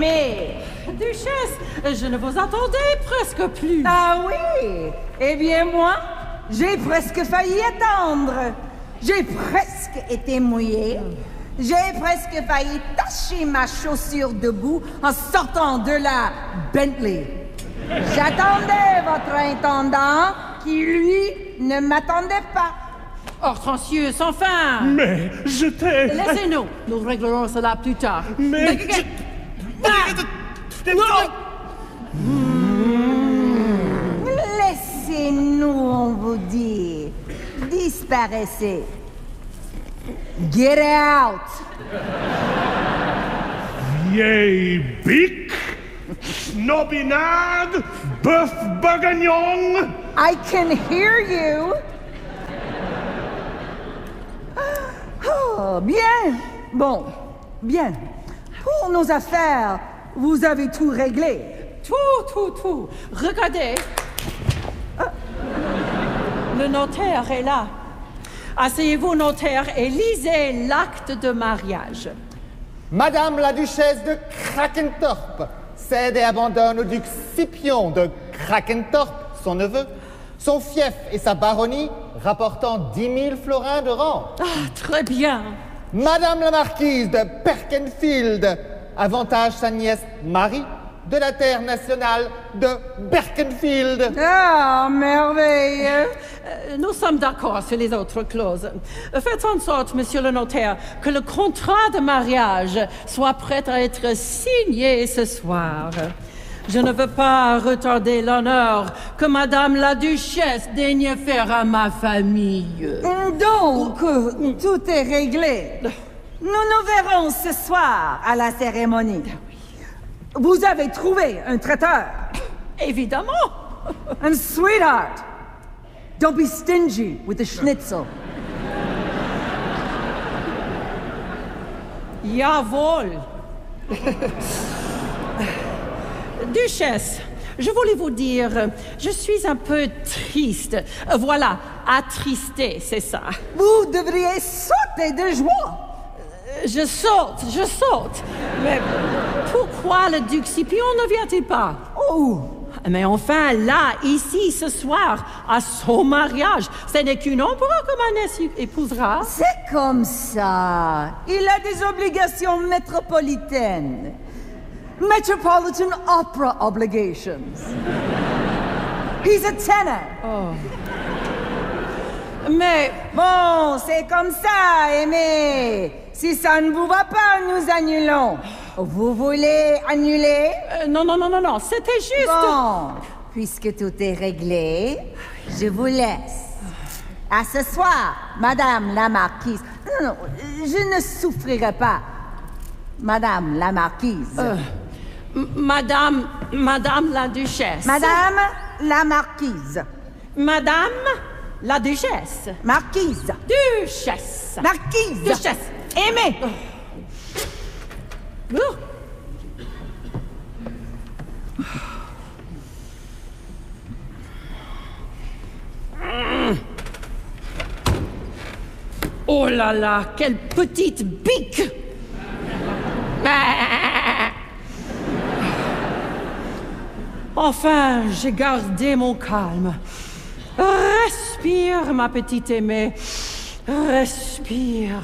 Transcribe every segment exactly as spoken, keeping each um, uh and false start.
Aimée. Duchesse, je ne vous attendais presque plus. Ah oui? Eh bien, moi, j'ai presque failli attendre. J'ai presque été mouillée. J'ai presque failli tacher ma chaussure debout en sortant de la Bentley. J'attendais votre intendant qui, lui, ne m'attendait pas. Hortensius, enfin! Mais je t'ai... Laissez-nous, nous réglerons cela plus tard. Mais... Je... Ah! Mmh. Laissez-nous, on vous dit. Disparaissez. Get out! Vieille bique, snobinade, bœuf bagagnon. I can hear you. Oh, bien. Bon, bien. Pour nos affaires, vous avez tout réglé. Tout, tout, tout. Regardez. Le notaire est là. Asseyez-vous, notaire, et lisez l'acte de mariage. Madame la duchesse de Krakentorp cède et abandonne au duc Scipion de Krakentorp, son neveu, son fief et sa baronnie, rapportant dix mille florins de rente. Ah, très bien. Madame la marquise de Berkenfield avantage sa nièce Marie de la terre nationale de Berkenfield. Ah, merveilleux. Euh, nous sommes d'accord sur les autres clauses. Faites en sorte, monsieur le notaire, que le contrat de mariage soit prêt à être signé ce soir. Je ne veux pas retarder l'honneur que madame la duchesse daigne faire à ma famille. Donc, tout est réglé. Nous nous verrons ce soir à la cérémonie. Vous avez trouvé un traiteur. Évidemment. And sweetheart, don't be stingy with the schnitzel. Jawohl. Duchesse, je voulais vous dire, je suis un peu triste. Voilà, attristé, c'est ça. Vous devriez sauter de joie. Je saute, je saute. Mais pourquoi le duc Scipion ne vient-il pas? Oh! Mais enfin, là, ici, ce soir, à son mariage, ce n'est qu'une empereur que ma nièce épousera. C'est comme ça. Il a des obligations métropolitaines. Metropolitan Opera obligations. He's a tenor. Oh. Mais... Bon, c'est comme ça, Aimé. Si ça ne vous va pas, nous annulons. Vous voulez annuler? Euh, non, non, non, non, non, c'était juste... Bon, puisque tout est réglé, je vous laisse. À ce soir, Madame la Marquise. Non, non, je ne souffrirai pas. Madame la Marquise. Euh, Madame, Madame la Duchesse. Madame la Marquise. Madame la Duchesse. Marquise. Duchesse. Marquise. Duchesse. Aimée. Oh. Oh là là, quelle petite bique! Enfin, j'ai gardé mon calme. Respire, ma petite aimée. Respire.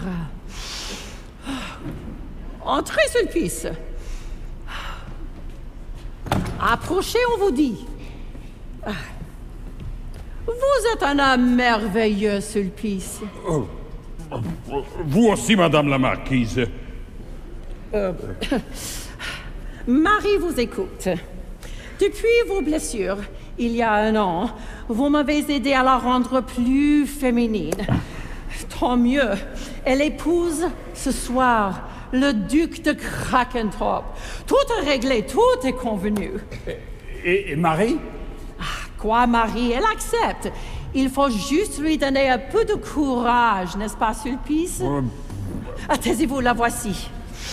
Entrez, Sulpice. Approchez, on vous dit. Vous êtes un homme merveilleux, Sulpice. Oh. Vous aussi, madame la marquise. Euh, Marie vous écoute. Depuis vos blessures, il y a un an, vous m'avez aidé à la rendre plus féminine. Tant mieux. Elle épouse ce soir le duc de Krakentorp. Tout est réglé, tout est convenu. Et, et Marie? Ah, quoi, Marie? Elle accepte. Il faut juste lui donner un peu de courage, n'est-ce pas, Sulpice? Euh... Ah, taisez-vous, la voici.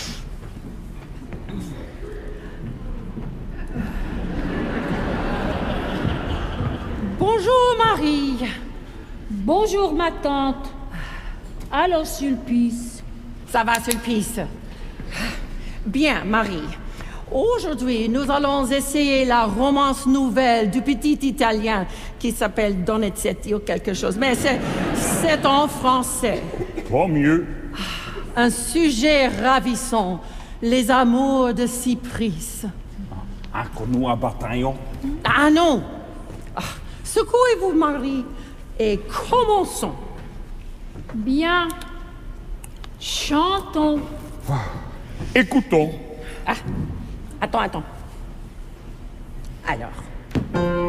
Bonjour, Marie. Bonjour, ma tante. Alors, Sulpice? Ça va, Sulpice? Bien, Marie. Aujourd'hui, nous allons essayer la romance nouvelle du petit Italien qui s'appelle Donizetti ou quelque chose. Mais c'est, c'est en français. Tant mieux. Un sujet ravissant, les amours de Cypris. Encore nous un bataillon. Ah non! Ah, secouez-vous, Marie, et commençons. Bien. Chantons. Écoutons. Ah, attends, attends. Alors.